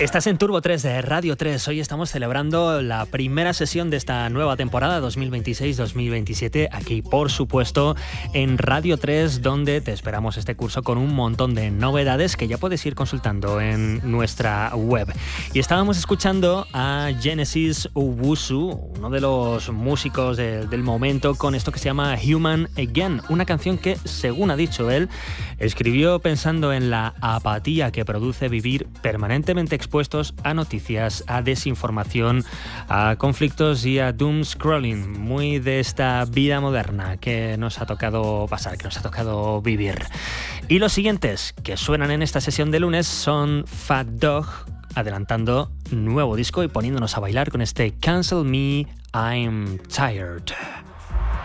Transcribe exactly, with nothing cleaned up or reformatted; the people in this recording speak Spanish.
Estás en Turbo tres de Radio tres. Hoy estamos celebrando la primera sesión de esta nueva temporada dos mil veintiséis dos mil veintisiete aquí, por supuesto, en Radio tres, donde te esperamos este curso con un montón de novedades que ya puedes ir consultando en nuestra web. Y estábamos escuchando a Genesis Owusu, uno de los músicos de, del momento, con esto que se llama Human Again, una canción que, según ha dicho él, escribió pensando en la apatía que produce vivir permanentemente expuestos a noticias, a desinformación, a conflictos y a doom scrolling, muy de esta vida moderna que nos ha tocado pasar, que nos ha tocado vivir. Y los siguientes que suenan en esta sesión de lunes son Fat Dog, adelantando nuevo disco y poniéndonos a bailar con este Cancel Me, I'm Tired.